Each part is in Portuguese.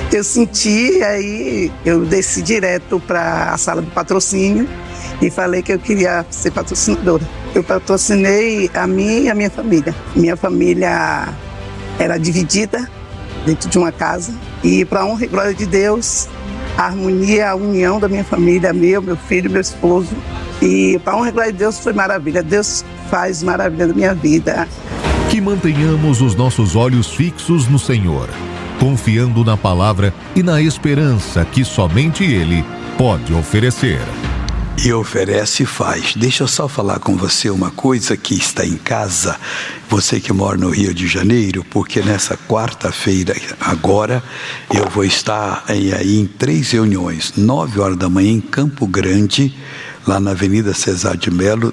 Eu senti, aí eu desci direto para a sala do patrocínio e falei que eu queria ser patrocinadora. Eu patrocinei a mim e a minha família. Minha família era dividida dentro de uma casa e, para a honra e glória de Deus, a harmonia, a união da minha família, meu filho, meu esposo, e para a honra e glória de Deus foi maravilha. Deus faz maravilha na minha vida. Que mantenhamos os nossos olhos fixos no Senhor, confiando na palavra e na esperança que somente Ele pode oferecer. E oferece e faz. Deixa eu só falar com você uma coisa que está em casa, você que mora no Rio de Janeiro, porque nessa quarta-feira agora eu vou estar aí em 3 reuniões, 9 horas da manhã em Campo Grande, lá na Avenida Cesar de Melo,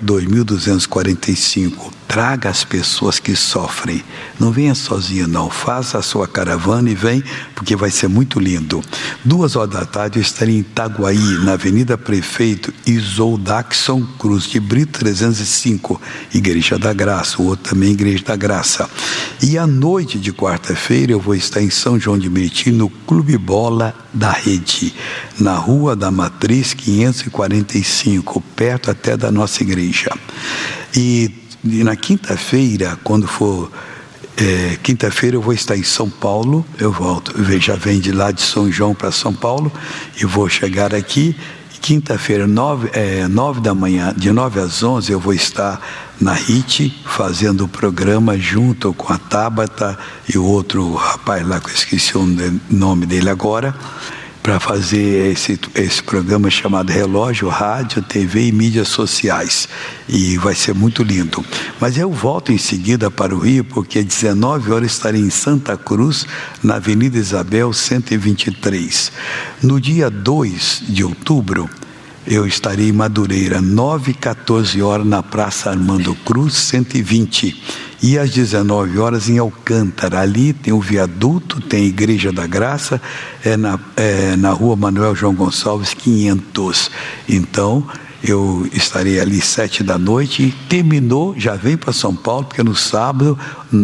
2245. Traga as pessoas que sofrem. Não venha sozinho não. Faça a sua caravana e vem, porque vai ser muito lindo. 2 horas da tarde eu estarei em Itaguaí, na Avenida Prefeito Isoldaxon Cruz de Brito 305, Igreja da Graça, o outro também Igreja da Graça. E à noite de quarta-feira eu vou estar em São João de Meriti, no Clube Bola da Rede, na Rua da Matriz 545, perto até da nossa igreja. E na quinta-feira, quando for quinta-feira, eu vou estar em São Paulo. Eu volto, já venho de lá de São João para São Paulo e vou chegar aqui. Quinta-feira, 9 da manhã, de 9 às 11, eu vou estar na RIT fazendo o programa junto com a Tabata e o outro rapaz lá, que eu esqueci o nome dele agora, para fazer esse programa chamado Relógio, Rádio, TV e Mídias Sociais. E vai ser muito lindo. Mas eu volto em seguida para o Rio, porque às 19 horas estarei em Santa Cruz, na Avenida Isabel 123. No dia 2 de outubro, eu estarei em Madureira, 9 e 14 horas, na Praça Armando Cruz, 120. E às 19 horas em Alcântara, ali tem o viaduto, tem a Igreja da Graça, na Rua Manuel João Gonçalves 500. Então eu estarei ali 7 da noite e terminou, já vem para São Paulo, porque no sábado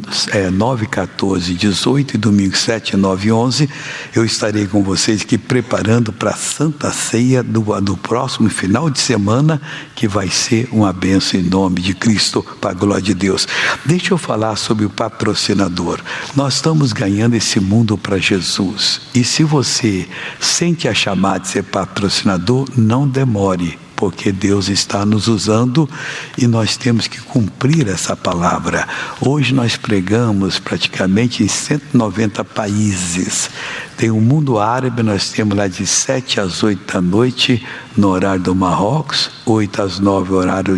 9, 14, 18 e domingo 7, 9 e 11 eu estarei com vocês aqui preparando para a Santa Ceia do próximo final de semana, que vai ser uma bênção em nome de Cristo, para a glória de Deus. Deixa eu falar sobre o patrocinador. Nós estamos ganhando esse mundo para Jesus, e se você sente a chamada de ser patrocinador, não demore, porque Deus está nos usando e nós temos que cumprir essa palavra. Hoje nós pregamos praticamente em 190 países. Tem o mundo árabe, nós temos lá de 7 às 8 da noite no horário do Marrocos, 8 às 9 horário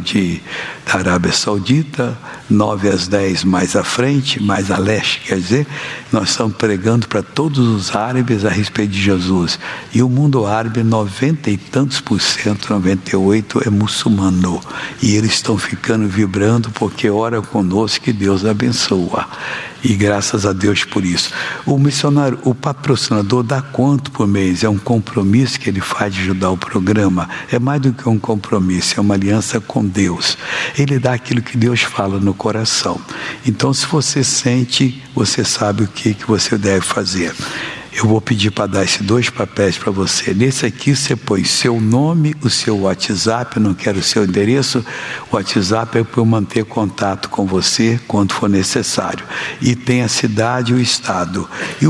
da Arábia Saudita, 9 às 10 mais à frente, mais a leste, quer dizer, nós estamos pregando para todos os árabes a respeito de Jesus. E o mundo árabe, 90 e tantos por cento, 98 é muçulmano, e eles estão ficando vibrando porque ora conosco que Deus abençoa. E graças a Deus por isso. O missionário, o patrocinador dá quanto por mês? É um compromisso que ele faz de ajudar o programa. É mais do que um compromisso, é uma aliança com Deus. Ele dá aquilo que Deus fala no coração. Então, se você sente, você sabe o que você deve fazer. Eu vou pedir para dar esses 2 papéis para você. Nesse aqui você põe seu nome, o seu WhatsApp, eu não quero o seu endereço. O WhatsApp é para eu manter contato com você quando for necessário. E tem a cidade e o estado.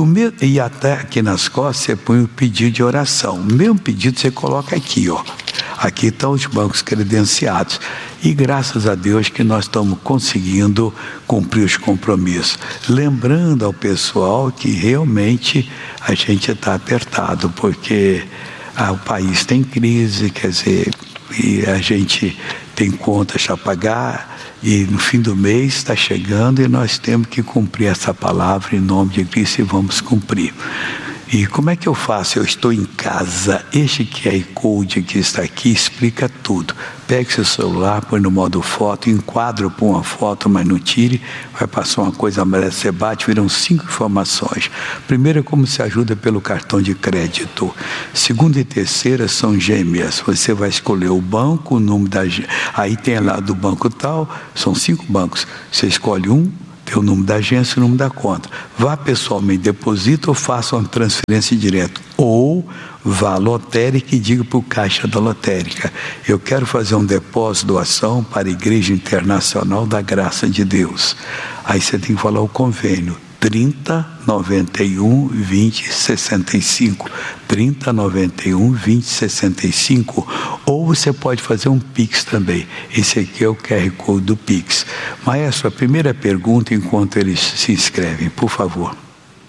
E até aqui nas costas você põe o pedido de oração. O mesmo pedido você coloca aqui, ó. Aqui estão os bancos credenciados. E graças a Deus que nós estamos conseguindo cumprir os compromissos. Lembrando ao pessoal que realmente a gente está apertado, porque o país tem crise, quer dizer, e a gente tem contas a pagar, e no fim do mês está chegando e nós temos que cumprir essa palavra em nome de Cristo, e vamos cumprir. E como é que eu faço? Eu estou em casa. Este QR Code que está aqui explica tudo. Pegue seu celular, põe no modo foto, enquadra, põe uma foto, mas não tire. Vai passar uma coisa amarela, você bate, viram 5 informações. Primeira, como se ajuda pelo cartão de crédito. Segunda e terceira são gêmeas. Você vai escolher o banco, o número da... Aí tem lá do banco tal, são 5 bancos. Você escolhe um, Tem o número da agência e o número da conta. Vá pessoalmente, deposita ou faça uma transferência direta. Ou vá à lotérica e diga para o caixa da lotérica: eu quero fazer um depósito, doação para a Igreja Internacional da Graça de Deus. Aí você tem que falar o convênio. 30 91 20 65, 30 91 20 65, ou você pode fazer um Pix também. Esse aqui é o QR Code do Pix. Maestro, a primeira pergunta enquanto eles se inscrevem, por favor.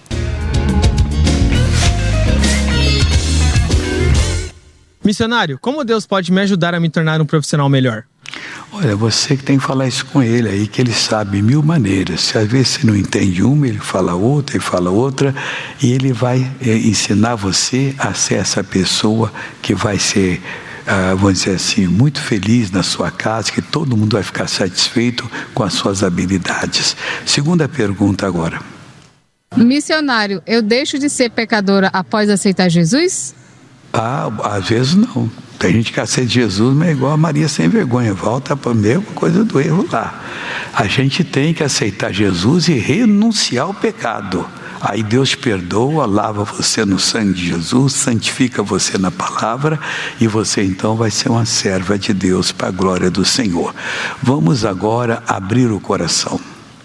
Missionário, como Deus pode me ajudar a me tornar um profissional melhor? Olha, você que tem que falar isso com ele aí, que ele sabe 1000 maneiras. Se às vezes você não entende uma, ele fala outra, e ele vai ensinar você a ser essa pessoa que vai ser, vamos dizer assim, muito feliz na sua casa, que todo mundo vai ficar satisfeito com as suas habilidades. Segunda pergunta agora. Missionário, eu deixo de ser pecadora após aceitar Jesus? Às vezes não. Tem gente que aceita Jesus, mas é igual a Maria sem vergonha, volta para a mesma coisa do erro lá. A gente tem que aceitar Jesus e renunciar ao pecado. Aí Deus perdoa, lava você no sangue de Jesus, santifica você na palavra, e você então vai ser uma serva de Deus para a glória do Senhor. Vamos agora abrir o coração.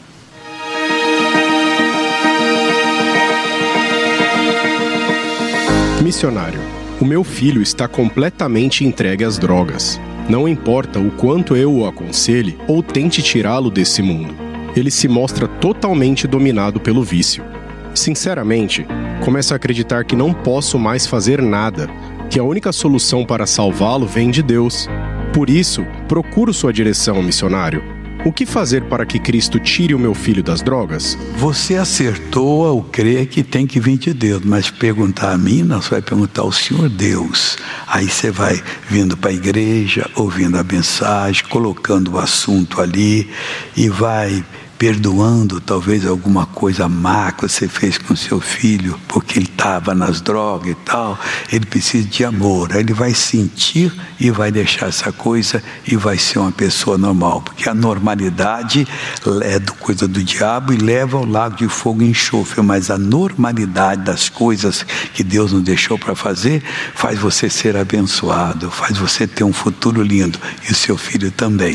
Missionário, o meu filho está completamente entregue às drogas. Não importa o quanto eu o aconselhe ou tente tirá-lo desse mundo. Ele se mostra totalmente dominado pelo vício. Sinceramente, começo a acreditar que não posso mais fazer nada, que a única solução para salvá-lo vem de Deus. Por isso, procuro sua direção, missionário. O que fazer para que Cristo tire o meu filho das drogas? Você acertou ao crer que tem que vir de Deus, mas perguntar a mim, não, você vai perguntar ao Senhor Deus. Aí você vai vindo para a igreja, ouvindo a mensagem, colocando o assunto ali e vai perdoando talvez alguma coisa má que você fez com seu filho, porque ele estava nas drogas e tal. Ele precisa de amor. Aí ele vai sentir e vai deixar essa coisa e vai ser uma pessoa normal, porque a normalidade é coisa do diabo e leva ao lago de fogo e enxofre, mas a normalidade das coisas que Deus nos deixou para fazer faz você ser abençoado, faz você ter um futuro lindo, e o seu filho também.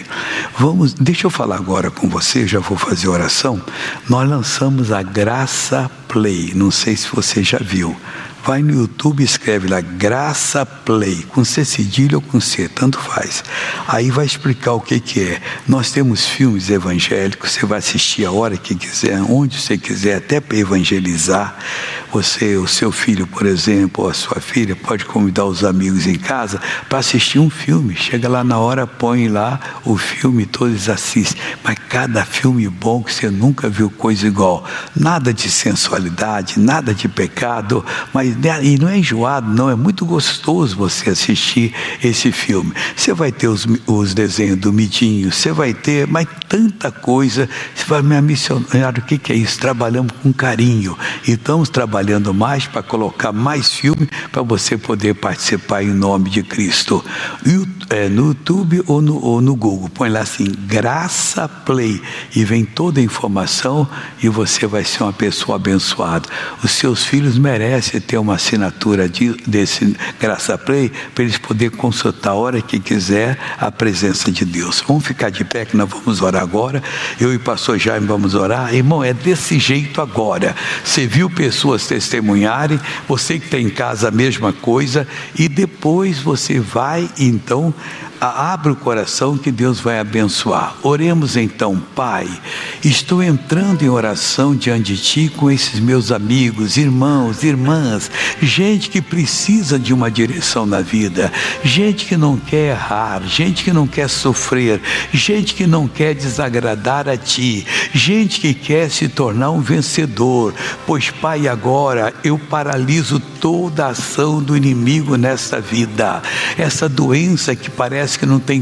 Deixa eu falar agora com você, já vou fazer oração. Nós lançamos a Graça Play, não sei se você já viu. Vai no YouTube e escreve lá Graça Play, com C cedilha ou com C, tanto faz. Aí vai explicar o que é. Nós temos filmes evangélicos, você vai assistir a hora que quiser, onde você quiser, até para evangelizar. Você, o seu filho, por exemplo, ou a sua filha, pode convidar os amigos em casa para assistir um filme. Chega lá na hora, põe lá o filme, todos assistem. Mas cada filme bom que você nunca viu coisa igual. Nada de sensualidade, nada de pecado, mas e não é enjoado, não, é muito gostoso você assistir esse filme. Você vai ter os desenhos do Midinho, você vai ter, mas tanta coisa. Você vai, minha missionária, o que é isso? Trabalhamos com carinho e estamos trabalhando mais para colocar mais filme para você poder participar em nome de Cristo. No YouTube ou no Google, põe lá assim, Graça Play, e vem toda a informação e você vai ser uma pessoa abençoada. Os seus filhos merecem ter uma assinatura desse Graça Play, para eles poderem consultar a hora que quiser a presença de Deus. Vamos ficar de pé que nós vamos orar agora. Eu e o pastor Jaime vamos orar. Irmão, é desse jeito agora. Você viu pessoas testemunharem, você que está em casa a mesma coisa, e depois você vai então, abre o coração que Deus vai abençoar. Oremos então. Pai, estou entrando em oração diante de Ti com esses meus amigos, irmãos, irmãs, gente que precisa de uma direção na vida, gente que não quer errar, gente que não quer sofrer, gente que não quer desagradar a Ti, gente que quer se tornar um vencedor. Pois, Pai, agora eu paraliso toda a ação do inimigo nesta vida, essa doença que parece parece que não tem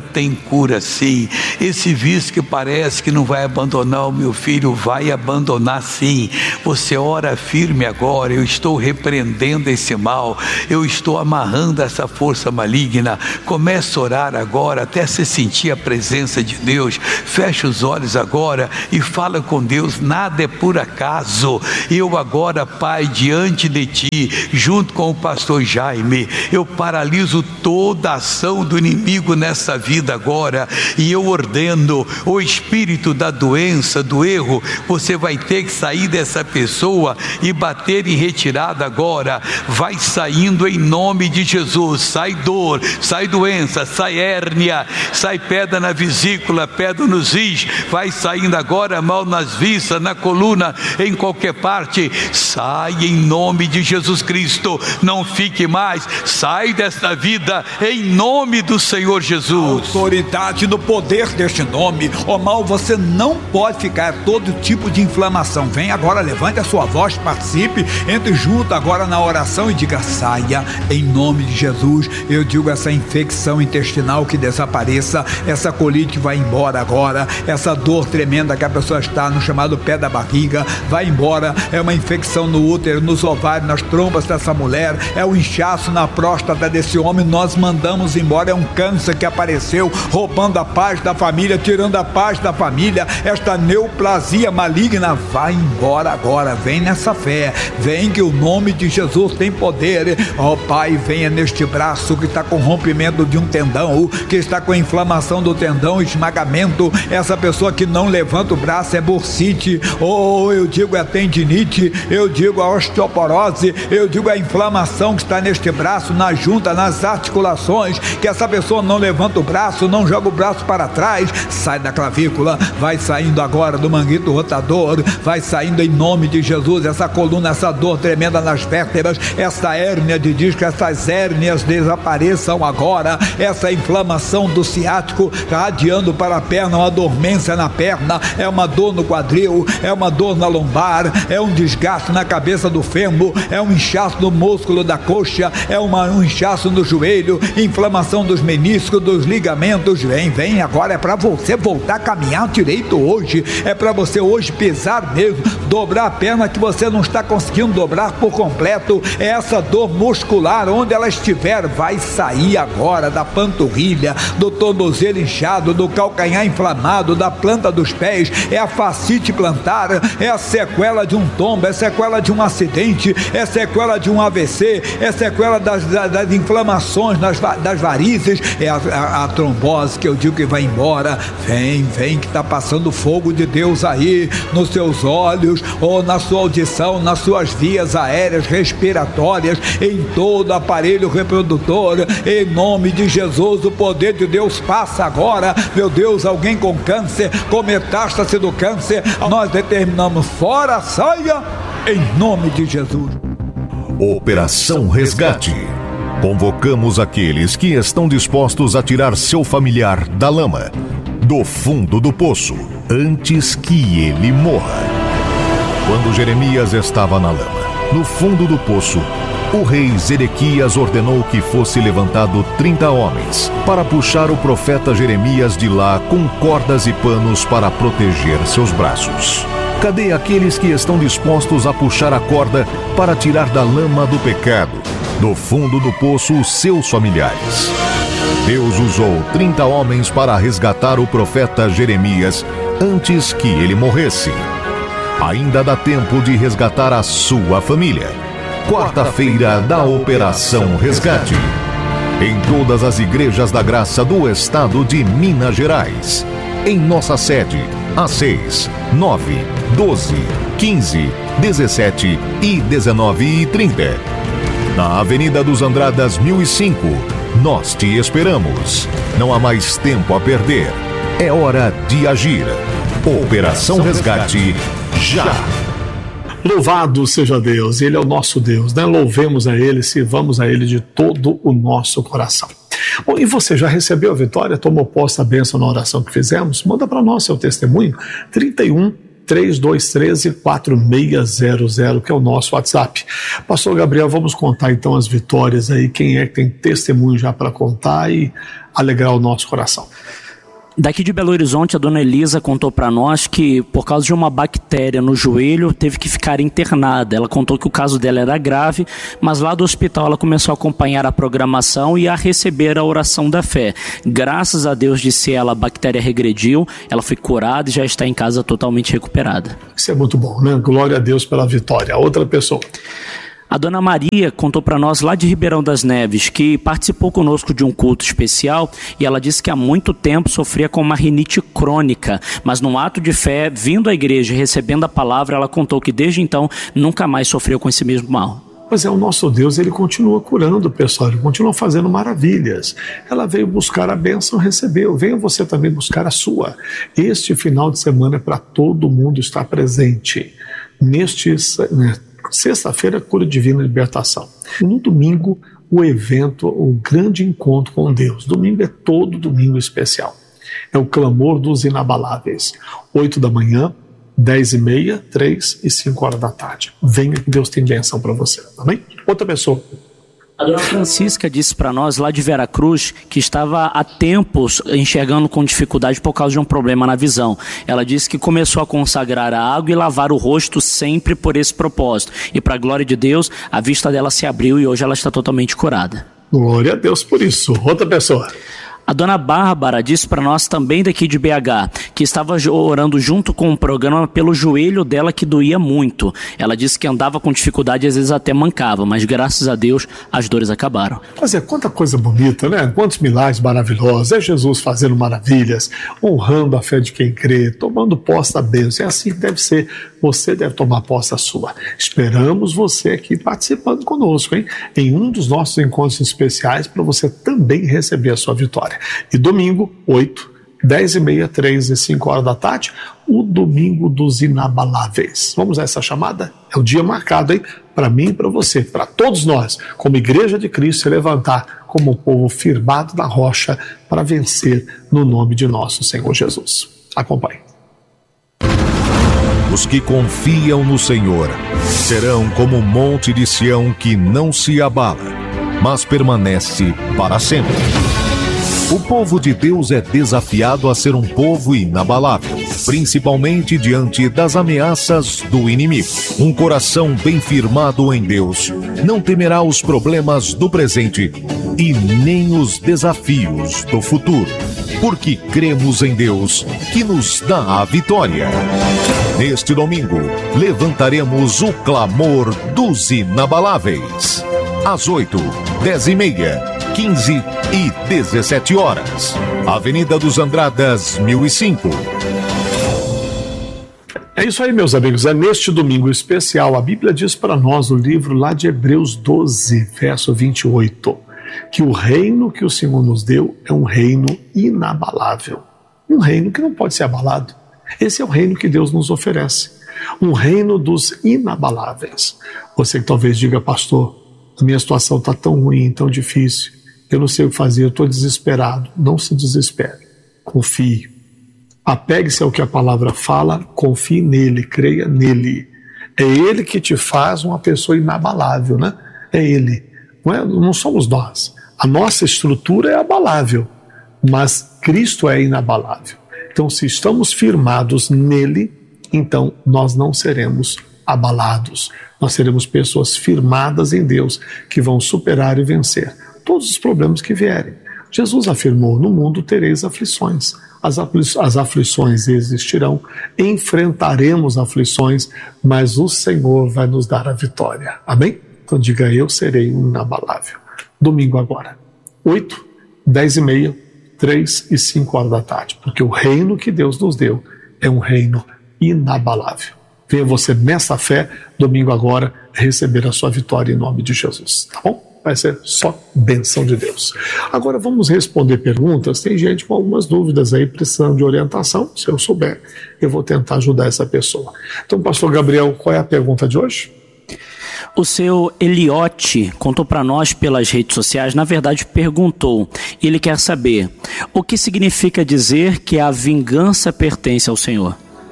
cura sim. Esse vício que parece que não vai abandonar o meu filho, vai abandonar sim. Você ora firme agora. Eu estou repreendendo esse mal, eu estou amarrando essa força maligna. Comece a orar agora, até se sentir a presença de Deus. Feche os olhos agora e fala com Deus. Nada é por acaso. Eu agora, Pai, diante de Ti, junto com o pastor Jaime, eu paraliso toda a ação do inimigo nessa vida agora, e eu ordeno o espírito da doença, do erro, você vai ter que sair dessa pessoa e bater em retirada agora. Vai saindo em nome de Jesus. Sai dor, sai doença, sai hérnia, sai pedra na vesícula, pedra nos rins, vai saindo agora mal nas vistas, na coluna, em qualquer parte. Sai em nome de Jesus Cristo. Não fique mais. Sai desta vida em nome do Senhor Jesus. Autoridade no poder deste nome. Ó mal, você não pode ficar todo tipo de inflamação. Vem agora, levante a sua voz, participe, entre junto agora na oração e diga: saia em nome de Jesus. Eu digo, essa infecção intestinal que desapareça, essa colite vai embora agora, essa dor tremenda que a pessoa está no chamado pé da barriga, vai embora. É uma infecção no útero, nos ovários, nas trompas dessa mulher, é um inchaço na próstata desse homem, nós mandamos embora. É um câncer que apareceu, roubando a paz da família, tirando a paz da família. Esta neoplasia maligna vai embora agora. Vem nessa fé, vem que o nome de Jesus tem poder. Ó Pai, venha neste braço que está com rompimento de um tendão, que está com inflamação do tendão, esmagamento. Essa pessoa que não levanta o braço é bursite, ou eu digo é tendinite, eu digo a osteoporose, eu digo a inflamação que está neste braço, na junta, nas articulações, que essa pessoa não levanta o braço, não joga o braço para trás. Sai da clavícula, vai saindo agora do manguito rotador, vai saindo em nome de Jesus. Essa coluna, essa dor tremenda nas vértebras, essa hérnia de disco, essas hérnias desapareçam agora. Essa inflamação do ciático radiando para a perna, uma dormência na perna, é uma dor no quadril, é uma dor na lombar, é um desgaste na cabeça do fêmur, é um inchaço no músculo da coxa, é um inchaço no joelho, inflamação dos meniscos, dos ligamentos. Vem agora, é para você voltar a caminhar direito hoje, é para você hoje pisar mesmo, dobrar a perna que você não está conseguindo dobrar por completo. É essa dor muscular, onde ela estiver, vai sair agora da panturrilha, do tornozelo inchado, do calcanhar inflamado, da planta dos pés. É a fascite plantar, é a sequela de um tombo, é sequela de um acidente, é sequela de um AVC, é sequela das inflamações, das varizes, é a trombose que eu digo que vai embora. Vem que está passando fogo de Deus aí nos seus olhos, ou na sua audição, nas suas vias aéreas, respiratórias, em todo aparelho reprodutor. Em nome de Jesus, o poder de Deus passa agora. Meu Deus, alguém com câncer, com metástase do câncer, nós determinamos: fora, saia, em nome de Jesus. Operação Resgate. Convocamos aqueles que estão dispostos a tirar seu familiar da lama, do fundo do poço, antes que ele morra. Quando Jeremias estava na lama, no fundo do poço, o rei Zedequias ordenou que fosse levantado 30 homens para puxar o profeta Jeremias de lá com cordas e panos para proteger seus braços. Cadê aqueles que estão dispostos a puxar a corda para tirar da lama do pecado, do fundo do poço, os seus familiares? Deus usou 30 homens para resgatar o profeta Jeremias antes que ele morresse. Ainda dá tempo de resgatar a sua família. Quarta-feira da Operação Resgate. Em todas as igrejas da graça do estado de Minas Gerais. Em nossa sede, às 6, 9, 12, 15, 17 e 19h30. Na Avenida dos Andradas 1005, nós te esperamos. Não há mais tempo a perder. É hora de agir. Operação Resgate, já! Louvado seja Deus, Ele é o nosso Deus, né? Louvemos a Ele, sirvamos a Ele de todo o nosso coração. Bom, e você já recebeu a vitória, tomou posse da bênção na oração que fizemos? Manda para nós seu testemunho, 31 3213-4600, que é o nosso WhatsApp. Pastor Gabriel, vamos contar então as vitórias aí, quem é que tem testemunho já para contar e alegrar o nosso coração. Daqui de Belo Horizonte, a dona Elisa contou para nós que, por causa de uma bactéria no joelho, teve que ficar internada. Ela contou que o caso dela era grave, mas lá do hospital ela começou a acompanhar a programação e a receber a oração da fé. Graças a Deus, disse ela, a bactéria regrediu, ela foi curada e já está em casa totalmente recuperada. Isso é muito bom, né? Glória a Deus pela vitória. Outra pessoa. A dona Maria contou para nós lá de Ribeirão das Neves que participou conosco de um culto especial e ela disse que há muito tempo sofria com uma rinite crônica, mas num ato de fé, vindo à igreja e recebendo a palavra, ela contou que desde então nunca mais sofreu com esse mesmo mal. Pois é, o nosso Deus, ele continua curando, pessoal, ele continua fazendo maravilhas. Ela veio buscar a bênção, recebeu. Venha você também buscar a sua. Este final de semana é para todo mundo estar presente. Sexta-feira, cura divina libertação. E no domingo, o evento, o grande encontro com Deus. Domingo é todo domingo especial. É o clamor dos inabaláveis. 8 da manhã, 10h30, 3 e 5 horas da tarde. Venha que Deus tem bênção para você, tá bem? Outra pessoa. A dona Francisca disse para nós, lá de Veracruz, que estava há tempos enxergando com dificuldade por causa de um problema na visão. Ela disse que começou a consagrar a água e lavar o rosto sempre por esse propósito. E para a glória de Deus, a vista dela se abriu e hoje ela está totalmente curada. Glória a Deus por isso. Outra pessoa. A dona Bárbara disse para nós também daqui de BH, que estava orando junto com o programa pelo joelho dela que doía muito. Ela disse que andava com dificuldade e às vezes até mancava, mas graças a Deus as dores acabaram. Mas é quanta coisa bonita, né? Quantos milagres maravilhosos. É Jesus fazendo maravilhas, honrando a fé de quem crê, tomando posse da bênção. É assim que deve ser. Você deve tomar posse da sua. Esperamos você aqui participando conosco, hein? Em um dos nossos encontros especiais para você também receber a sua vitória. E domingo, 8, 10h30, 3 e 5 horas da tarde, o Domingo dos Inabaláveis. Vamos a essa chamada? É o dia marcado, hein? Para mim e para você, para todos nós, como Igreja de Cristo, se levantar como um povo firmado na rocha para vencer no nome de nosso Senhor Jesus. Acompanhe. Os que confiam no Senhor serão como o monte de Sião que não se abala, mas permanece para sempre. O povo de Deus é desafiado a ser um povo inabalável, principalmente diante das ameaças do inimigo. Um coração bem firmado em Deus não temerá os problemas do presente e nem os desafios do futuro, porque cremos em Deus que nos dá a vitória. Neste domingo, levantaremos o clamor dos inabaláveis. Às 8, 10h30, 15 e 17 horas. Avenida dos Andradas, 1005. É isso aí, meus amigos. É neste domingo especial. A Bíblia diz para nós, o livro lá de Hebreus 12, verso 28, que o reino que o Senhor nos deu é um reino inabalável. Um reino que não pode ser abalado. Esse é o reino que Deus nos oferece. Um reino dos inabaláveis. Você que talvez diga, pastor, a minha situação está tão ruim, tão difícil, eu não sei o que fazer, eu estou desesperado. Não se desespere, confie. Apegue-se ao que a palavra fala, confie nele, creia nele. É ele que te faz uma pessoa inabalável, né? É ele, não somos nós. A nossa estrutura é abalável, mas Cristo é inabalável. Então, se estamos firmados nele, então nós não seremos abalados. Nós seremos pessoas firmadas em Deus, que vão superar e vencer todos os problemas que vierem. Jesus afirmou, no mundo tereis aflições. As aflições existirão, enfrentaremos aflições, mas o Senhor vai nos dar a vitória. Amém? Então diga, eu serei inabalável. Domingo agora, 8, 10h30, 3 e 5 horas da tarde, porque o reino que Deus nos deu é um reino inabalável. Venha você nessa fé, domingo agora, receber a sua vitória em nome de Jesus, tá bom? Vai ser só bênção de Deus. Agora vamos responder perguntas. Tem gente com algumas dúvidas aí, precisando de orientação. Se eu souber, eu vou tentar ajudar essa pessoa. Então, pastor Gabriel, qual é a pergunta de hoje? O seu Eliote contou para nós pelas redes sociais, na verdade perguntou, ele quer saber, o que significa dizer que a vingança pertence ao Senhor?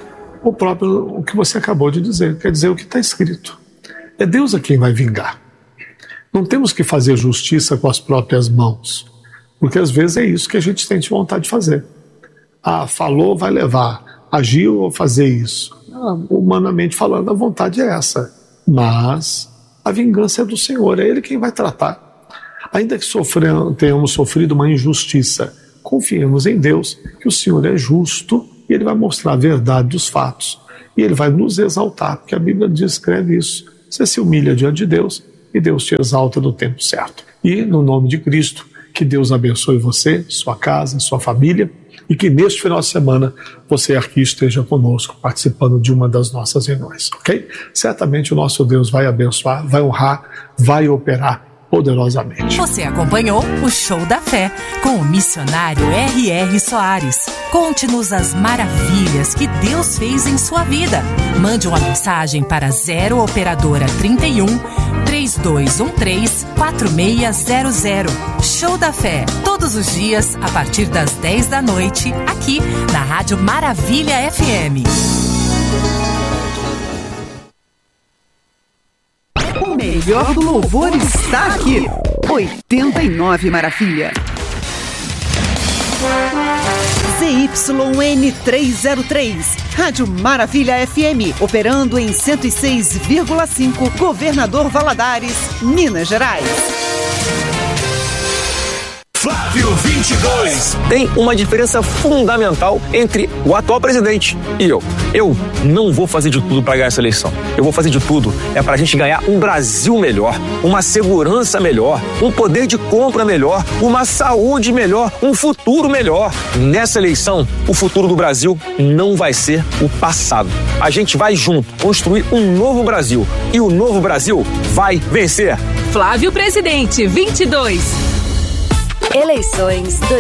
o que você acabou de dizer, quer dizer o que está escrito. É Deus a quem vai vingar. Não temos que fazer justiça com as próprias mãos, porque às vezes é isso que a gente sente vontade de fazer. Falou, vai levar. Agiu, vou fazer isso. Humanamente falando, a vontade é essa. Mas a vingança é do Senhor, é Ele quem vai tratar. Ainda que tenhamos sofrido uma injustiça, confiemos em Deus, que o Senhor é justo e Ele vai mostrar a verdade dos fatos. E Ele vai nos exaltar, porque a Bíblia descreve isso. Você se humilha diante de Deus e Deus te exalta no tempo certo. E, no nome de Cristo, que Deus abençoe você, sua casa, sua família, e que neste final de semana você aqui esteja conosco, participando de uma das nossas reuniões, ok? Certamente o nosso Deus vai abençoar, vai honrar, vai operar poderosamente. Você acompanhou o Show da Fé com o missionário R.R. Soares. Conte-nos as maravilhas que Deus fez em sua vida. Mande uma mensagem para 0 Operadora 31 3213 4600. Show da Fé, todos os dias a partir das 10 da noite, aqui na Rádio Maravilha FM. O melhor do louvor está aqui. 89 Maravilha. ZYN303, Rádio Maravilha FM, operando em 106,5, Governador Valadares, Minas Gerais. Flávio 22. Tem uma diferença fundamental entre o atual presidente e eu. Eu não vou fazer de tudo para ganhar essa eleição. Eu vou fazer de tudo para a gente ganhar um Brasil melhor, uma segurança melhor, um poder de compra melhor, uma saúde melhor, um futuro melhor. Nessa eleição, o futuro do Brasil não vai ser o passado. A gente vai junto construir um novo Brasil e o novo Brasil vai vencer. Flávio Presidente 22. Eleições